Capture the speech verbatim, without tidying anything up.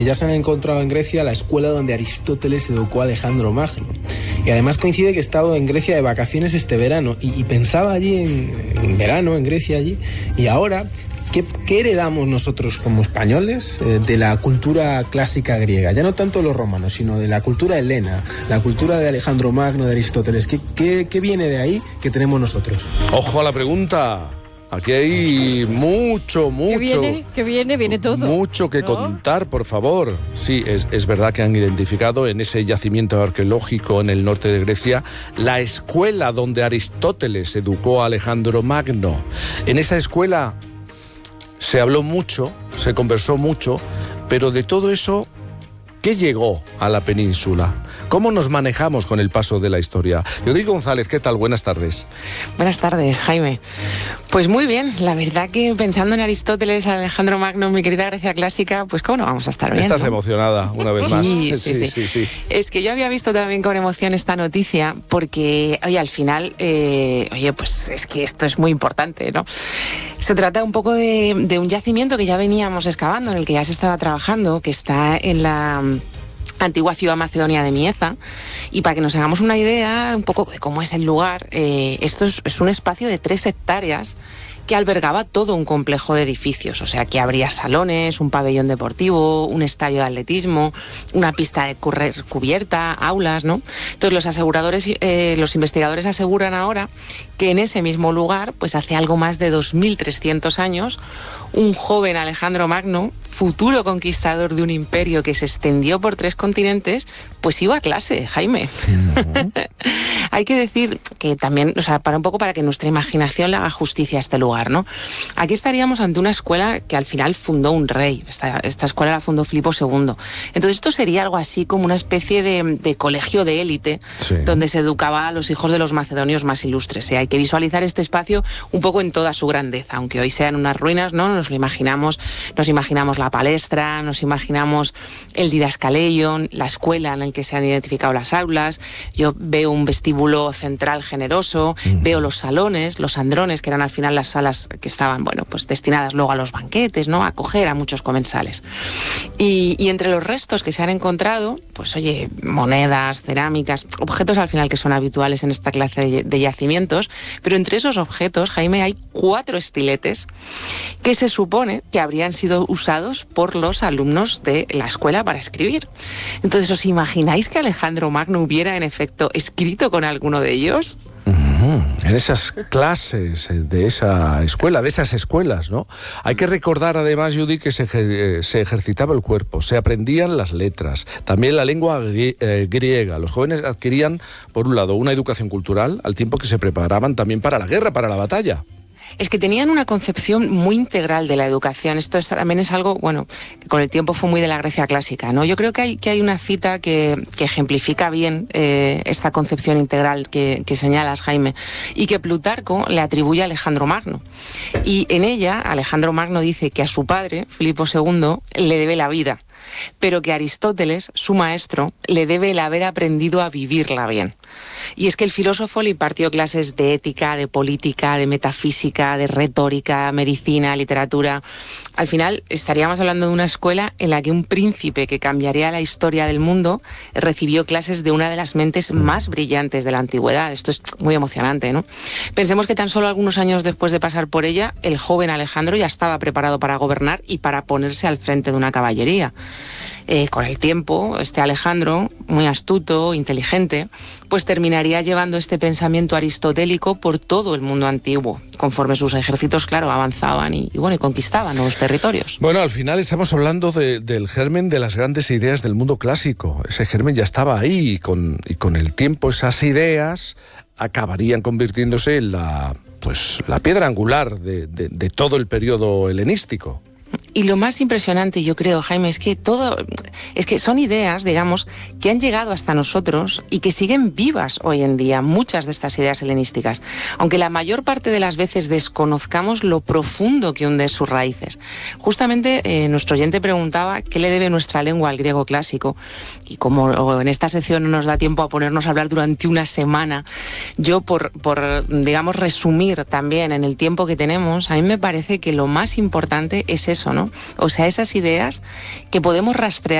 Ya se han encontrado en Grecia la escuela donde Aristóteles educó a Alejandro Magno. Y además coincide que he estado en Grecia de vacaciones este verano y, y pensaba allí en, en verano, en Grecia allí, y ahora, ¿qué, qué heredamos nosotros como españoles eh, de la cultura clásica griega? Ya no tanto los romanos, sino de la cultura helena, la cultura de Alejandro Magno, de Aristóteles. ¿Qué, qué, qué viene de ahí que tenemos nosotros? Ojo a la pregunta. Aquí hay mucho, mucho... ¿Qué viene? ¿Qué viene? Viene todo. Mucho que ¿no? contar, por favor. Sí, es, es verdad que han identificado en ese yacimiento arqueológico en el norte de Grecia la escuela donde Aristóteles educó a Alejandro Magno. En esa escuela se habló mucho, se conversó mucho, pero de todo eso, ¿qué llegó a la península? ¿Cómo nos manejamos con el paso de la historia? Yodí González, ¿qué tal? Buenas tardes. Buenas tardes, Jaime. Pues muy bien, la verdad que pensando en Aristóteles, Alejandro Magno, mi querida Grecia clásica, pues cómo no vamos a estar bien, Estás ¿no? emocionada una vez más. Sí, sí, sí, sí, sí. Es que yo había visto también con emoción esta noticia porque, oye, al final, eh, oye, pues es que esto es muy importante, ¿no? Se trata un poco de, de un yacimiento que ya veníamos excavando, en el que ya se estaba trabajando, que está en la antigua ciudad macedonia de Mieza, y para que nos hagamos una idea un poco de cómo es el lugar, eh, esto es, es un espacio de tres hectáreas que albergaba todo un complejo de edificios, o sea que habría salones, un pabellón deportivo, un estadio de atletismo, una pista de correr cubierta, aulas, ¿no? Entonces los aseguradores, eh, los investigadores aseguran ahora que en ese mismo lugar, pues hace algo más de dos mil trescientos años, un joven Alejandro Magno, futuro conquistador de un imperio que se extendió por tres continentes, pues iba a clase, Jaime. Uh-huh. Hay que decir que también, o sea, para un poco para que nuestra imaginación le haga justicia a este lugar, ¿no? Aquí estaríamos ante una escuela que al final fundó un rey. Esta, esta escuela la fundó Filipo segundo. Entonces esto sería algo así como una especie de, de colegio de élite, sí, donde se educaba a los hijos de los macedonios más ilustres. ¿eh? Hay que visualizar este espacio un poco en toda su grandeza, aunque hoy sean unas ruinas, ¿no? Nos lo imaginamos, nos imaginamos la palestra, nos imaginamos el didascaleion, la escuela en la que se han identificado las aulas. Yo veo un vestíbulo central generoso, mm. veo los salones, los andrones, que eran al final las salas que estaban, bueno, pues destinadas luego a los banquetes, ¿no? A acoger a muchos comensales. Y, y entre los restos que se han encontrado, pues oye, monedas, cerámicas, objetos al final que son habituales en esta clase de, de yacimientos, pero entre esos objetos, Jaime, hay cuatro estiletes que se supone que habrían sido usados por los alumnos de la escuela para escribir. Entonces, ¿os imagináis que Alejandro Magno hubiera en efecto escrito con alguno de ellos? Uh-huh. En esas clases de esa escuela, de esas escuelas, ¿no? Hay que recordar además, Judy, que se, ejer- se ejercitaba el cuerpo, se aprendían las letras, también la lengua grie- eh, griega. Los jóvenes adquirían, por un lado, una educación cultural, al tiempo que se preparaban también para la guerra, para la batalla. Es que tenían una concepción muy integral de la educación. Esto es, también es algo, bueno, que con el tiempo fue muy de la Grecia clásica, ¿no? Yo creo que hay, que hay una cita que, que ejemplifica bien eh, esta concepción integral que, que señalas, Jaime, y que Plutarco le atribuye a Alejandro Magno. Y en ella, Alejandro Magno dice que a su padre, Filipo segundo, le debe la vida, pero que Aristóteles, su maestro, le debe el haber aprendido a vivirla bien. Y es que el filósofo le impartió clases de ética, de política, de metafísica, de retórica, medicina, literatura. Al final estaríamos hablando de una escuela en la que un príncipe que cambiaría la historia del mundo recibió clases de una de las mentes más brillantes de la antigüedad. Esto es muy emocionante, ¿no? Pensemos que tan solo algunos años después de pasar por ella, el joven Alejandro ya estaba preparado para gobernar y para ponerse al frente de una caballería. Eh, con el tiempo, este Alejandro, muy astuto, inteligente, pues terminaría llevando este pensamiento aristotélico por todo el mundo antiguo, conforme sus ejércitos, claro, avanzaban y, y bueno, y conquistaban nuevos territorios. Bueno, al final estamos hablando de, del germen de las grandes ideas del mundo clásico. Ese germen ya estaba ahí y con, y con el tiempo esas ideas acabarían convirtiéndose en la, pues, la piedra angular de, de, de todo el periodo helenístico. Y lo más impresionante, yo creo, Jaime, es que todo, es que son ideas, digamos, que han llegado hasta nosotros y que siguen vivas hoy en día, muchas de estas ideas helenísticas, aunque la mayor parte de las veces desconozcamos lo profundo que hunde sus raíces. Justamente eh, nuestro oyente preguntaba qué le debe nuestra lengua al griego clásico, y como en esta sección no nos da tiempo a ponernos a hablar durante una semana, yo por, por digamos, resumir también en el tiempo que tenemos, a mí me parece que lo más importante es eso, ¿no? ¿no? O sea, esas ideas que podemos rastrear